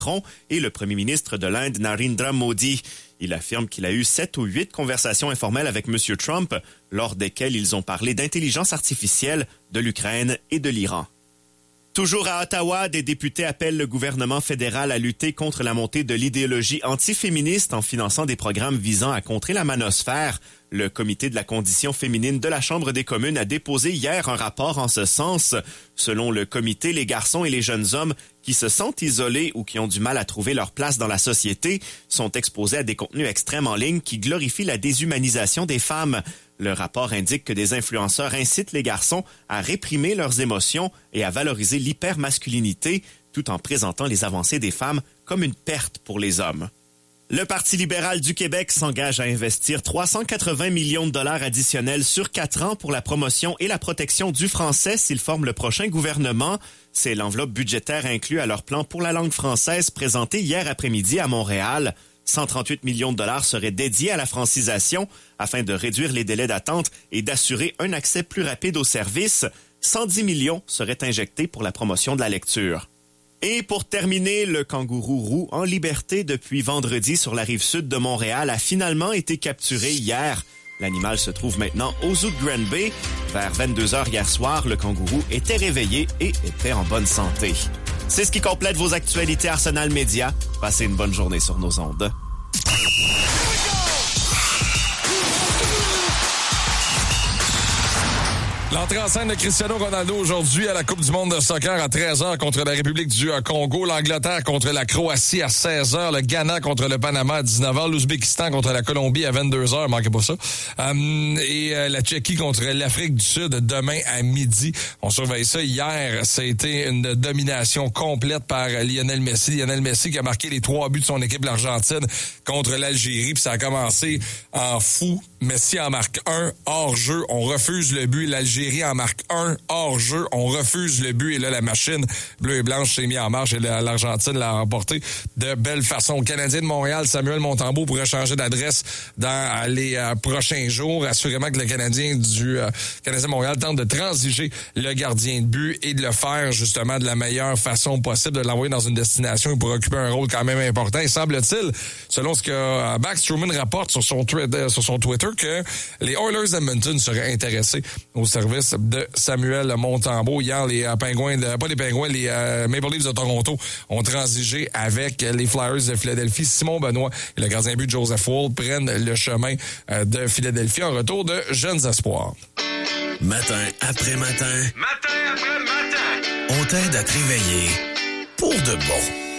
et le premier ministre de l'Inde, Narendra Modi. Il affirme qu'il a eu 7 ou 8 conversations informelles avec M. Trump, lors desquelles ils ont parlé d'intelligence artificielle, de l'Ukraine et de l'Iran. Toujours à Ottawa, des députés appellent le gouvernement fédéral à lutter contre la montée de l'idéologie antiféministe en finançant des programmes visant à contrer la manosphère. Le comité de la condition féminine de la Chambre des communes a déposé hier un rapport en ce sens. Selon le comité, les garçons et les jeunes hommes qui se sentent isolés ou qui ont du mal à trouver leur place dans la société sont exposés à des contenus extrêmes en ligne qui glorifient la déshumanisation des femmes. Le rapport indique que des influenceurs incitent les garçons à réprimer leurs émotions et à valoriser l'hypermasculinité, tout en présentant les avancées des femmes comme une perte pour les hommes. Le Parti libéral du Québec s'engage à investir 380 millions de dollars additionnels sur 4 ans pour la promotion et la protection du français s'il forme le prochain gouvernement. C'est l'enveloppe budgétaire inclue à leur plan pour la langue française présenté hier après-midi à Montréal. 138 millions de dollars seraient dédiés à la francisation afin de réduire les délais d'attente et d'assurer un accès plus rapide aux services. 110 millions seraient injectés pour la promotion de la lecture. Et pour terminer, le kangourou roux en liberté depuis vendredi sur la rive sud de Montréal a finalement été capturé hier. L'animal se trouve maintenant au zoo de Grand Bay. Vers 22h hier soir, le kangourou était réveillé et était en bonne santé. C'est ce qui complète vos actualités Arsenal Média. Passez une bonne journée sur nos ondes. L'entrée en scène de Cristiano Ronaldo aujourd'hui à la Coupe du monde de soccer à 13h contre la République du Congo, l'Angleterre contre la Croatie à 16h, le Ghana contre le Panama à 19h, l'Ouzbékistan contre la Colombie à 22h, manquez pas ça, et la Tchéquie contre l'Afrique du Sud demain à midi. On surveille ça. Hier, ça a été une domination complète par Lionel Messi. Lionel Messi qui a marqué les 3 buts de son équipe, l'Argentine, contre l'Algérie, puis ça a commencé en fou. Messi en marque 1 hors-jeu, on refuse le but. L'Algérie en marque 1 hors-jeu, on refuse le but. Et là, la machine bleue et blanche s'est mise en marche et l'Argentine l'a remporté de belle façon. Le Canadien de Montréal, Samuel Montembeault, pourrait changer d'adresse dans les prochains jours. Assurément que le Canadien de Montréal tente de transiger le gardien de but et de le faire justement de la meilleure façon possible, de l'envoyer dans une destination pour occuper un rôle quand même important. Et semble-t-il, selon ce que Max Truman rapporte sur son Twitter, que les Oilers d'Edmonton seraient intéressés au service de Samuel Montembeault. Hier, les Maple Leafs de Toronto ont transigé avec les Flyers de Philadelphie. Simon Benoît et le gardien de but Joseph Woll prennent le chemin de Philadelphie en retour de jeunes espoirs. Matin après matin. On t'aide à te réveiller pour de bon.